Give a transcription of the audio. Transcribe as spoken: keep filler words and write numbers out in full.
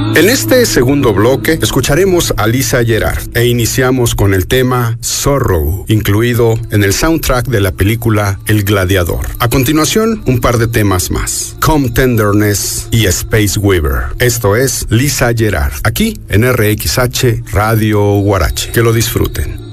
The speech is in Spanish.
En este segundo bloque escucharemos a Lisa Gerrard e iniciamos con el tema Sorrow, incluido en el soundtrack de la película El Gladiador. A continuación, un par de temas más: Come Tenderness y Space Weaver. Esto es Lisa Gerrard, aquí en R X H Radio Huarache. Que lo disfruten.